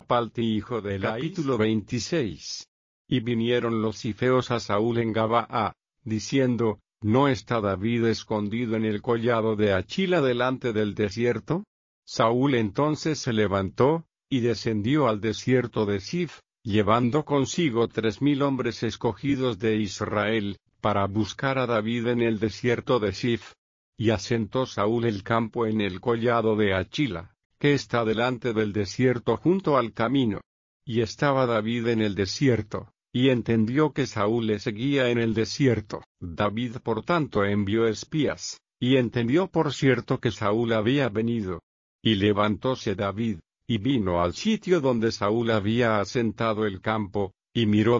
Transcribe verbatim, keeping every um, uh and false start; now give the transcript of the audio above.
Palti hijo de Elais. Capítulo veintiséis. Y vinieron los cifeos a Saúl en Gabaa, diciendo, ¿no está David escondido en el collado de Achila delante del desierto? Saúl entonces se levantó, y descendió al desierto de Zif, llevando consigo tres mil hombres escogidos de Israel, para buscar a David en el desierto de Zif. Y asentó Saúl el campo en el collado de Achila, que está delante del desierto junto al camino. Y estaba David en el desierto, y entendió que Saúl le seguía en el desierto. David por tanto envió espías, y entendió por cierto que Saúl había venido. Y levantóse David, y vino al sitio donde Saúl había asentado el campo, y miró